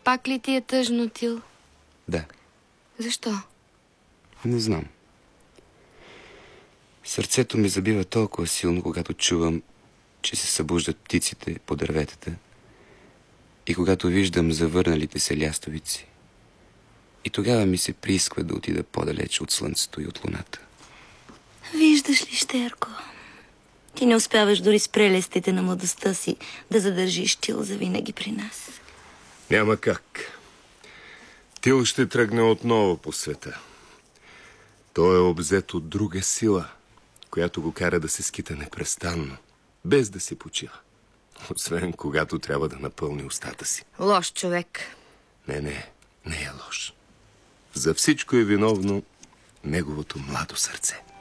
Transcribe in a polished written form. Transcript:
Пак ли ти е тъжно, Тил? Да. Защо? Не знам. Сърцето ми забива толкова силно, когато чувам, че се събуждат птиците по дърветата и когато виждам завърналите се лястовици. И тогава ми се приисква да отида по-далеч от слънцето и от луната. Виждаш ли, Щерко? Ти не успяваш дори с прелестите на младостта си да задържиш Тил завинаги при нас. Няма как. Тил ще тръгне отново по света. Той е обзет от друга сила, която го кара да се скита непрестанно, без да се почива. Освен когато трябва да напълни устата си. Лош човек. Не е лош. За всичко е виновно неговото младо сърце.